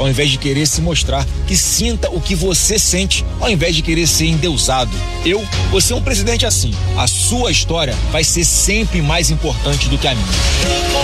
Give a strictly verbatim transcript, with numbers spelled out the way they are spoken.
ao invés de querer se mostrar, que sinta o que você sente, ao invés de querer ser endeusado. Eu vou ser um presidente assim. A sua história vai ser sempre mais importante do que a minha.